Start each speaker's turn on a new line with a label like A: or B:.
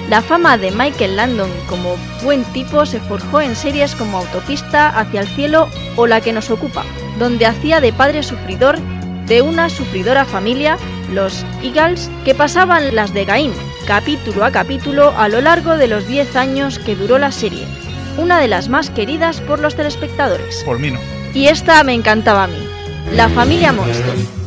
A: La fama de Michael Landon como buen tipo se forjó en series como Autopista hacia el cielo o La que nos ocupa, donde hacía de padre sufridor de una sufridora familia, los Eagles, que pasaban las de Gaim, capítulo a capítulo a lo largo de los 10 años que duró la serie, una de las más queridas por los telespectadores.
B: Por mí no.
A: Y esta me encantaba a mí, La familia Monster.